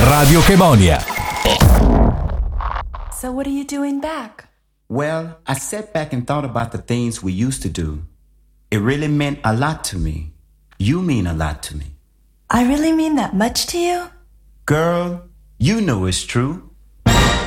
Radio Chemonia. So what are you doing back? Well, I sat back and thought about the things we used to do. It really meant a lot to me. You mean a lot to me. I really mean that much to you? Girl, you know it's true.